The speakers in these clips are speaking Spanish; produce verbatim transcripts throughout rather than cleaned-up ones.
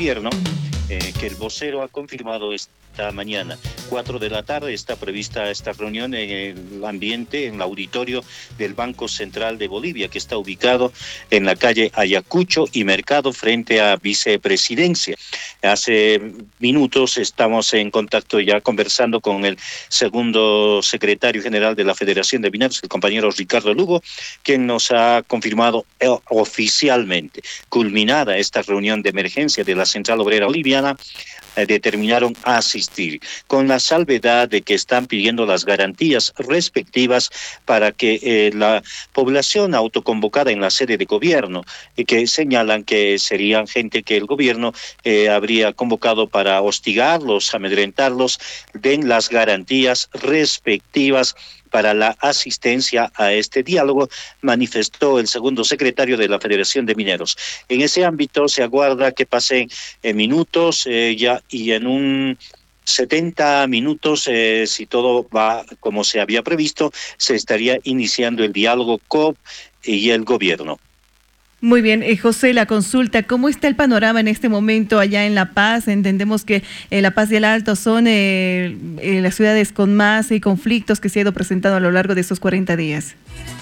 Gobierno, eh, que el vocero ha confirmado esta mañana. Cuatro de la tarde está prevista esta reunión en el ambiente, en el auditorio del Banco Central de Bolivia, que está ubicado en la calle Ayacucho y Mercado, frente a Vicepresidencia. Hace minutos estamos en contacto ya conversando con el segundo secretario general de la Federación de Mineros, el compañero Ricardo Lugo, quien nos ha confirmado oficialmente, culminada esta reunión de emergencia de la Central Obrera Boliviana, eh, determinaron asistir, con la salvedad de que están pidiendo las garantías respectivas para que eh, la población autoconvocada en la sede de gobierno, y que señalan que serían gente que el gobierno eh, habría convocado para hostigarlos, amedrentarlos, den las garantías respectivas para la asistencia a este diálogo, manifestó el segundo secretario de la Federación de Mineros. En ese ámbito se aguarda que pasen eh, minutos eh, ya y en un setenta minutos, eh, si todo va como se había previsto, se estaría iniciando el diálogo C O P y el gobierno. Muy bien, eh, José, la consulta, ¿cómo está el panorama en este momento allá en La Paz? Entendemos que eh, La Paz y el Alto son eh, eh, las ciudades con más eh, conflictos que se han ido presentando a lo largo de estos cuarenta días.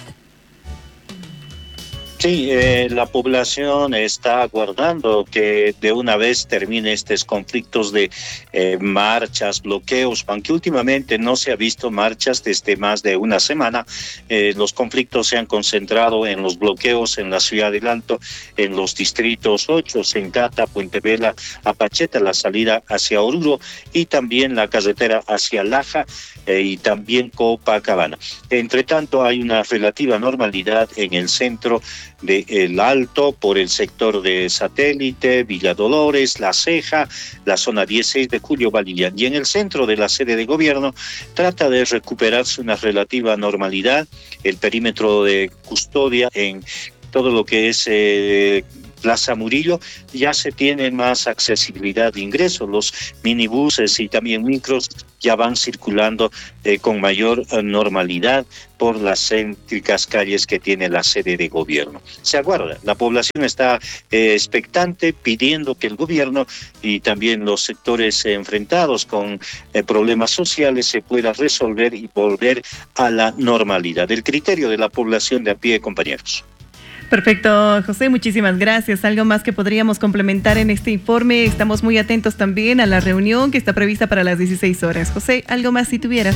Sí, eh, la población está aguardando que de una vez termine estos conflictos de eh, marchas, bloqueos, aunque últimamente no se ha visto marchas desde más de una semana. Eh, los conflictos se han concentrado en los bloqueos en la ciudad del Alto, en los distritos ocho, Sencata, Puente Vela, Apacheta, la salida hacia Oruro y también la carretera hacia Laja eh, y también Copacabana. Entre tanto, hay una relativa normalidad en el centro de El Alto, por el sector de Satélite, Villa Dolores, La Ceja, la zona dieciséis de Julio Valilla. Y en el centro de la sede de gobierno trata de recuperarse una relativa normalidad. El perímetro de custodia en todo lo que es eh, Plaza Murillo, ya se tiene más accesibilidad de ingresos. Los minibuses y también micros ya van circulando eh, con mayor eh, normalidad por las céntricas calles que tiene la sede de gobierno. Se aguarda, la población está eh, expectante, pidiendo que el gobierno y también los sectores eh, enfrentados con eh, problemas sociales se pueda resolver y volver a la normalidad. El criterio de la población de a pie, compañeros. Perfecto, José, muchísimas gracias. ¿Algo más que podríamos complementar en este informe? Estamos muy atentos también a la reunión que está prevista para las dieciséis horas. José, ¿algo más si tuvieras?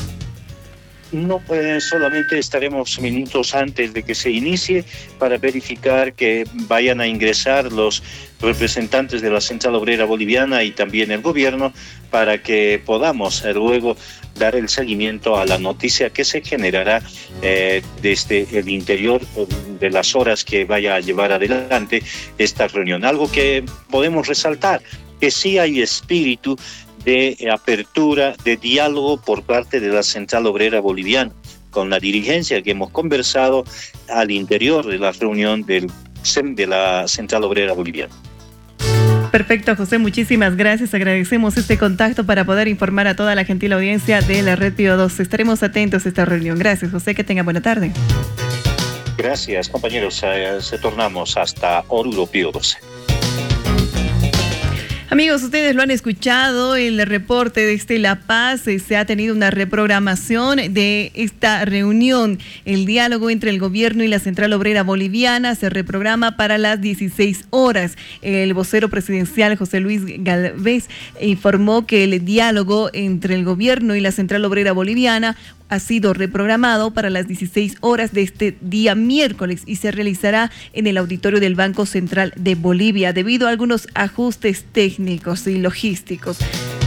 No, pues solamente estaremos minutos antes de que se inicie para verificar que vayan a ingresar los representantes de la Central Obrera Boliviana y también el gobierno, para que podamos eh, luego dar el seguimiento a la noticia que se generará eh, desde el interior de las horas que vaya a llevar adelante esta reunión. Algo que podemos resaltar, que sí hay espíritu de apertura, de diálogo por parte de la Central Obrera Boliviana, con la dirigencia que hemos conversado al interior de la reunión del, de la Central Obrera Boliviana. Perfecto, José, muchísimas gracias. Agradecemos este contacto para poder informar a toda la gentil audiencia de la Red Pío doce. Estaremos atentos a esta reunión. Gracias, José, que tenga buena tarde. Gracias, compañeros. Eh, se tornamos hasta Oruro Pío doce. Amigos, ustedes lo han escuchado, el reporte desde La Paz, se ha tenido una reprogramación de esta reunión. El diálogo entre el gobierno y la Central Obrera Boliviana se reprograma para las dieciséis horas. El vocero presidencial José Luis Galvez informó que el diálogo entre el gobierno y la Central Obrera Boliviana ha sido reprogramado para las dieciséis horas de este día miércoles y se realizará en el auditorio del Banco Central de Bolivia debido a algunos ajustes técnicos y logísticos.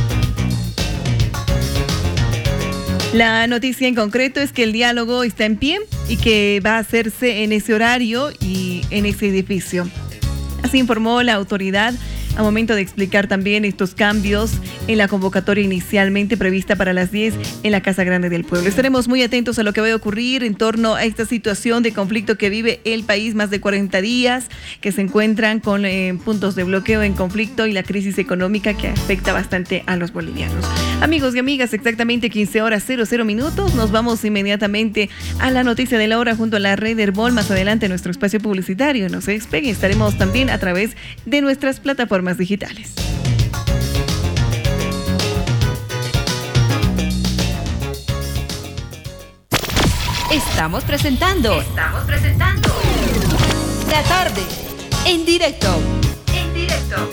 La noticia en concreto es que el diálogo está en pie y que va a hacerse en ese horario y en ese edificio. Así informó la autoridad a momento de explicar también estos cambios en la convocatoria inicialmente prevista para las diez en la Casa Grande del Pueblo. Estaremos muy atentos a lo que va a ocurrir en torno a esta situación de conflicto que vive el país, más de cuarenta días que se encuentran con eh, puntos de bloqueo en conflicto y la crisis económica que afecta bastante a los bolivianos. Amigos y amigas, exactamente quince horas cero cero minutos. Nos vamos inmediatamente a la noticia de la hora junto a la red Herbol. Más adelante nuestro espacio publicitario. No se despeguen, estaremos también a través de nuestras plataformas digitales. Estamos presentando. Estamos presentando. La tarde. En directo. En directo.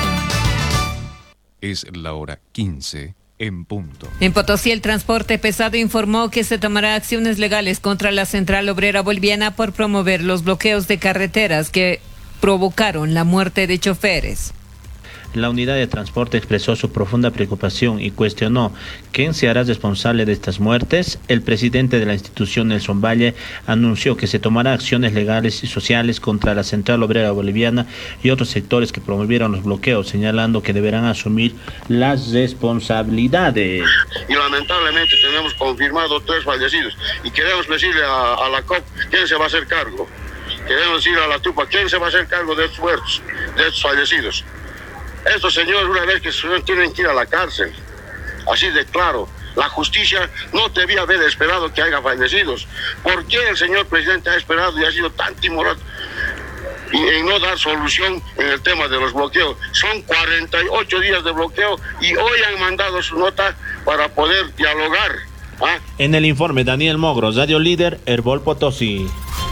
Es la hora quince en punto. En Potosí, el transporte pesado informó que se tomará acciones legales contra la Central Obrera Boliviana por promover los bloqueos de carreteras que provocaron la muerte de choferes. La unidad de transporte expresó su profunda preocupación y cuestionó quién se hará responsable de estas muertes. El presidente de la institución, Nelson Valle, anunció que se tomará acciones legales y sociales contra la Central Obrera Boliviana y otros sectores que promovieron los bloqueos, señalando que deberán asumir las responsabilidades. Y lamentablemente tenemos confirmado tres fallecidos y queremos decirle a, a la C O P quién se va a hacer cargo. Queremos decirle a la Tupa quién se va a hacer cargo de estos muertos, de estos fallecidos. Estos señores, una vez que se tienen que ir a la cárcel, así de claro. La justicia no debía haber esperado que haya fallecidos. ¿Por qué el señor presidente ha esperado y ha sido tan timorato y en no dar solución en el tema de los bloqueos? Son cuarenta y ocho días de bloqueo y hoy han mandado su nota para poder dialogar. ¿Ah? En el informe, Daniel Mogro, Radio Líder, Herbol Potosí.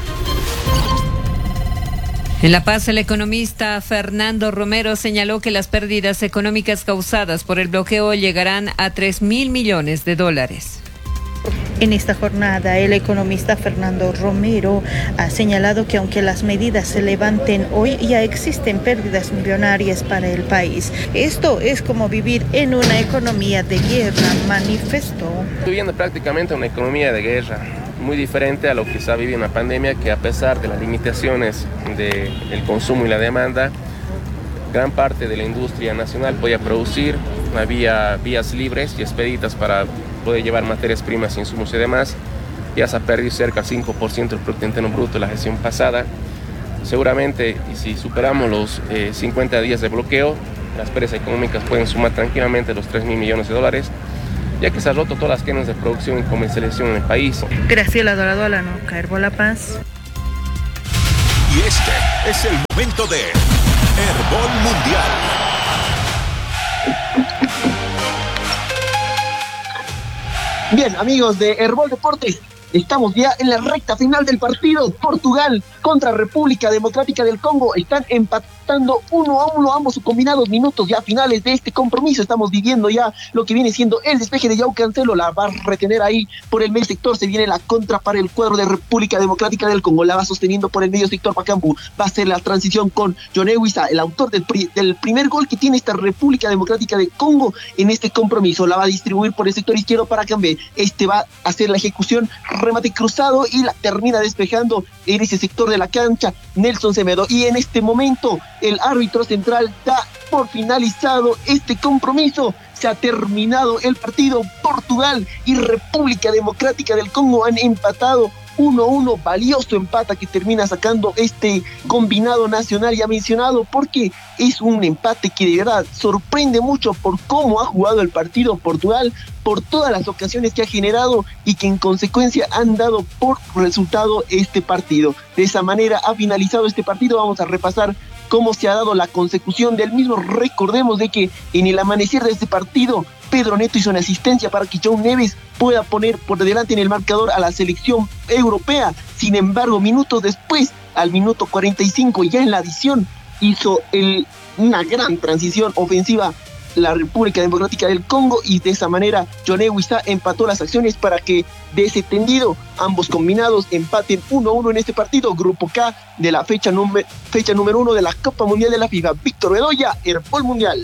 En La Paz, el economista Fernando Romero señaló que las pérdidas económicas causadas por el bloqueo llegarán a tres mil millones de dólares. En esta jornada, el economista Fernando Romero ha señalado que aunque las medidas se levanten hoy, ya existen pérdidas millonarias para el país. Esto es como vivir en una economía de guerra, manifestó. Estoy viviendo prácticamente una economía de guerra, muy diferente a lo que se ha vivido en la pandemia, que a pesar de las limitaciones del consumo y la demanda, gran parte de la industria nacional podía producir, había vías libres y expeditas para poder llevar materias primas, insumos y demás. Ya se ha perdido cerca del cinco por ciento del Producto Interno Bruto la gestión pasada. Seguramente, y si superamos los eh, cincuenta días de bloqueo, las pérdidas económicas pueden sumar tranquilamente los tres mil millones de dólares, ya que se han roto todas las cadenas de producción y comercialización en el país. Graciela Dorado, Alanoca, Herbol La Paz. Y este es el momento de Herbol Mundial. Bien, amigos de Herbol Deportes, estamos ya en la recta final del partido. Portugal contra República Democrática del Congo están empatando uno a uno ambos combinados minutos ya finales de este compromiso. Estamos viviendo ya lo que viene siendo el despeje de João Cancelo, la va a retener ahí por el medio sector, se viene la contra para el cuadro de República Democrática del Congo, la va sosteniendo por el medio sector Pacambu, va a ser la transición con Yone Wissa, el autor del, pri- del primer gol que tiene esta República Democrática del Congo en este compromiso, la va a distribuir por el sector izquierdo para Cambé, este va a hacer la ejecución, remate cruzado y la termina despejando en ese sector de la cancha Nelson Semedo, y en este momento el árbitro central da por finalizado este compromiso. Se ha terminado el partido. Portugal y República Democrática del Congo han empatado uno a uno, valioso empate que termina sacando este combinado nacional ya mencionado, porque es un empate que de verdad sorprende mucho por cómo ha jugado el partido Portugal, por todas las ocasiones que ha generado y que en consecuencia han dado por resultado este partido. De esa manera ha finalizado este partido. Vamos a repasar cómo se ha dado la consecución del mismo. Recordemos de que en el amanecer de este partido, Pedro Neto hizo una asistencia para que João Neves pueda poner por delante en el marcador a la selección europea. Sin embargo, minutos después, al minuto cuarenta y cinco, ya en la adición, hizo el, una gran transición ofensiva la República Democrática del Congo, y de esa manera Yone Wissa empató las acciones para que de ese tendido ambos combinados empaten uno a uno en este partido. Grupo K de la fecha, nume, fecha número uno de la Copa Mundial de la FIFA. Víctor Bedoya, Herbol Mundial.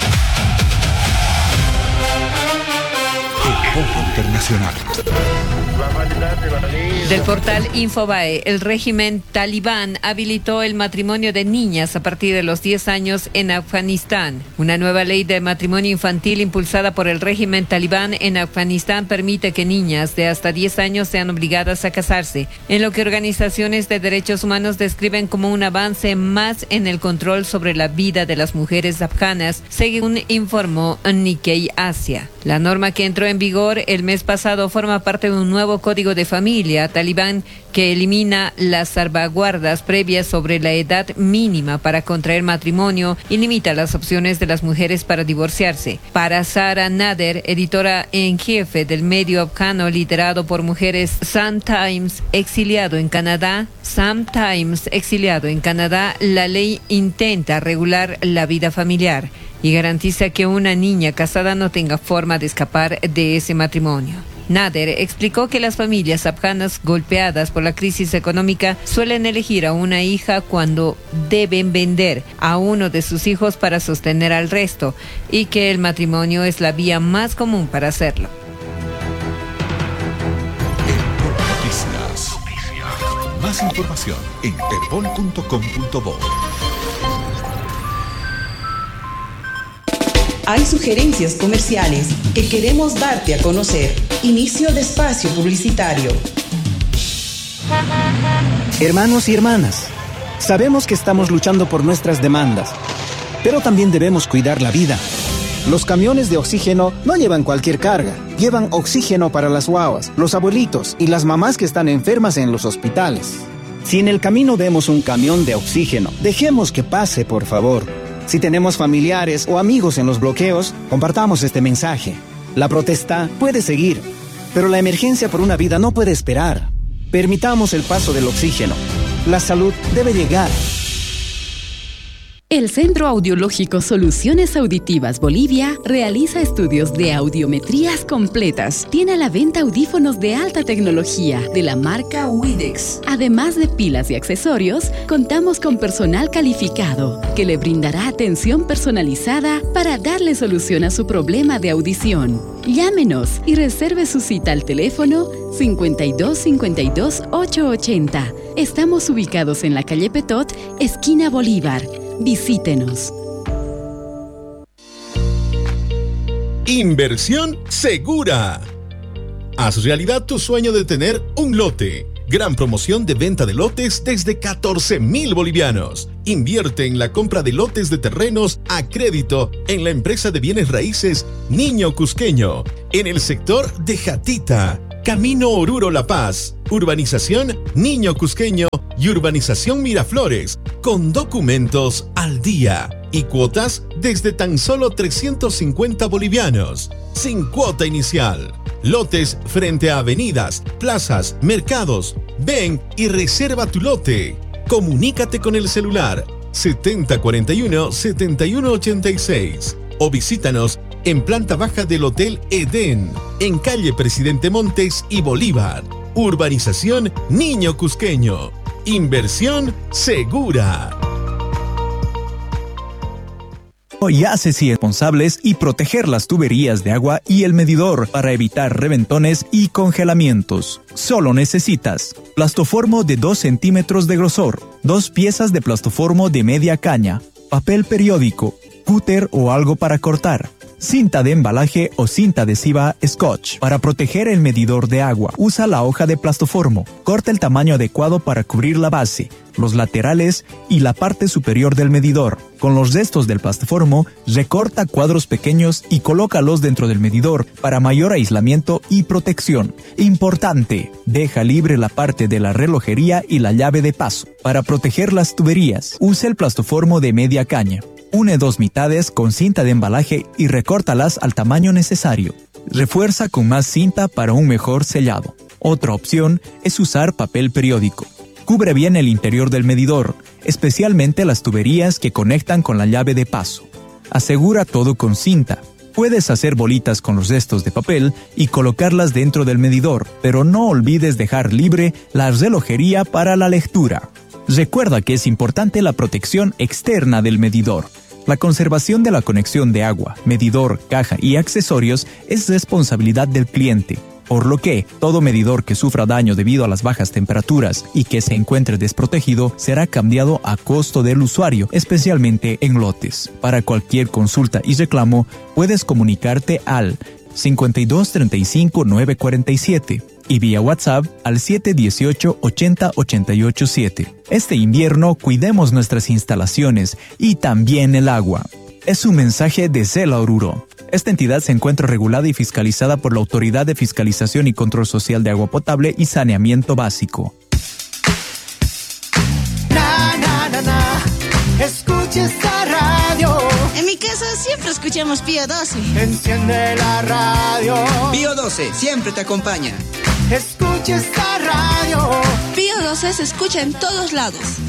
Herbol Internacional. Del portal Infobae, el régimen talibán habilitó el matrimonio de niñas a partir de los diez años en Afganistán. Una nueva ley de matrimonio infantil impulsada por el régimen talibán en Afganistán permite que niñas de hasta diez años sean obligadas a casarse, en lo que organizaciones de derechos humanos describen como un avance más en el control sobre la vida de las mujeres afganas, según informó Nikkei Asia. La norma que entró en vigor el mes pasado forma parte de un nuevo código de familia talibán que elimina las salvaguardas previas sobre la edad mínima para contraer matrimonio y limita las opciones de las mujeres para divorciarse. Para Sara Nader, editora en jefe del medio afgano liderado por mujeres Sun Times, exiliado en Canadá, Sun Times, exiliado en Canadá, la ley intenta regular la vida familiar y garantiza que una niña casada no tenga forma de escapar de ese matrimonio. Nader explicó que las familias afganas golpeadas por la crisis económica suelen elegir a una hija cuando deben vender a uno de sus hijos para sostener al resto y que el matrimonio es la vía más común para hacerlo. Noticias. Más información en herbol punto com punto bo. Hay sugerencias comerciales que queremos darte a conocer. Inicio de espacio publicitario. Hermanos y hermanas, sabemos que estamos luchando por nuestras demandas, pero también debemos cuidar la vida. Los camiones de oxígeno no llevan cualquier carga, llevan oxígeno para las guaguas, los abuelitos y las mamás que están enfermas en los hospitales. Si en el camino vemos un camión de oxígeno, dejemos que pase, por favor. Si tenemos familiares o amigos en los bloqueos, compartamos este mensaje. La protesta puede seguir, pero la emergencia por una vida no puede esperar. Permitamos el paso del oxígeno. La salud debe llegar. El Centro Audiológico Soluciones Auditivas Bolivia realiza estudios de audiometrías completas. Tiene a la venta audífonos de alta tecnología de la marca Widex. Además de pilas y accesorios, contamos con personal calificado que le brindará atención personalizada para darle solución a su problema de audición. Llámenos y reserve su cita al teléfono cincuenta y dos cincuenta y dos ochocientos ochenta. Estamos ubicados en la calle Petot, esquina Bolívar. Visítenos. Inversión segura. Haz realidad tu sueño de tener un lote. Gran promoción de venta de lotes desde catorce mil bolivianos. Invierte en la compra de lotes de terrenos a crédito en la empresa de bienes raíces Niño Cusqueño, en el sector de Jatita, Camino Oruro La Paz, Urbanización Niño Cusqueño y Urbanización Miraflores, con documentos al día y cuotas desde tan solo trescientos cincuenta bolivianos, sin cuota inicial. Lotes frente a avenidas, plazas, mercados. Ven y reserva tu lote. Comunícate con el celular setenta cuarenta y uno, setenta y uno ochenta y seis o visítanos en planta baja del Hotel Edén, en calle Presidente Montes y Bolívar. Urbanización Niño Cusqueño. Inversión segura. Y hácese responsables y proteger las tuberías de agua y el medidor para evitar reventones y congelamientos. Solo necesitas plastoformo de dos centímetros de grosor, dos piezas de plastoformo de media caña, papel periódico, cúter o algo para cortar, cinta de embalaje o cinta adhesiva Scotch. Para proteger el medidor de agua, usa la hoja de plastoformo. Corta el tamaño adecuado para cubrir la base, los laterales y la parte superior del medidor. Con los restos del plastoformo, recorta cuadros pequeños y colócalos dentro del medidor para mayor aislamiento y protección. Importante, deja libre la parte de la relojería y la llave de paso. Para proteger las tuberías, usa el plastoformo de media caña. Une dos mitades con cinta de embalaje y recórtalas al tamaño necesario. Refuerza con más cinta para un mejor sellado. Otra opción es usar papel periódico. Cubre bien el interior del medidor, especialmente las tuberías que conectan con la llave de paso. Asegura todo con cinta. Puedes hacer bolitas con los restos de papel y colocarlas dentro del medidor, pero no olvides dejar libre la relojería para la lectura. Recuerda que es importante la protección externa del medidor. La conservación de la conexión de agua, medidor, caja y accesorios es responsabilidad del cliente. por lo que todo medidor que sufra daño debido a las bajas temperaturas y que se encuentre desprotegido será cambiado a costo del usuario, especialmente en lotes. Para cualquier consulta y reclamo, puedes comunicarte al cincuenta y dos treinta y cinco nueve cuarenta y siete y vía WhatsApp al siete dieciocho ochenta ochenta y ocho siete. Este invierno cuidemos nuestras instalaciones y también el agua. Es un mensaje de Cela Oruro. Esta entidad se encuentra regulada y fiscalizada por la Autoridad de Fiscalización y Control Social de Agua Potable y Saneamiento Básico. Na, na, na, na. Escucha esta radio. En mi casa siempre escuchamos Pío doce. Enciende la radio. Pío doce siempre te acompaña. Escucha esta radio. Pío doce se escucha en todos lados.